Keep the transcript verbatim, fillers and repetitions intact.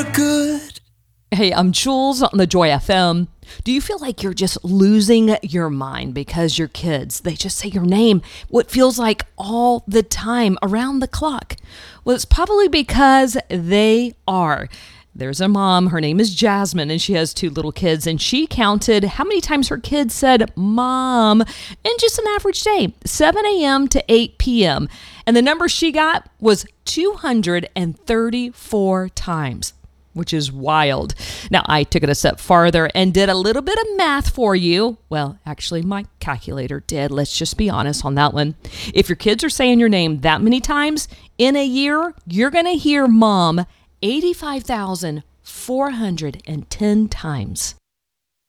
Good. Hey, I'm Jules on the Joy F M. Do you feel like you're just losing your mind because your kids, they just say your name, what feels like all the time, around the clock? Well, it's probably because they are. There's a mom, her name is Jasmine, and she has two little kids, and she counted how many times her kids said mom in just an average day, seven a.m. to eight p.m. And the number she got was two hundred thirty-four times, which is wild. Now, I took it a step farther and did a little bit of math for you. Well, actually, my calculator did. Let's just be honest on that one. If your kids are saying your name that many times in a year, you're going to hear mom eighty-five thousand four hundred ten times.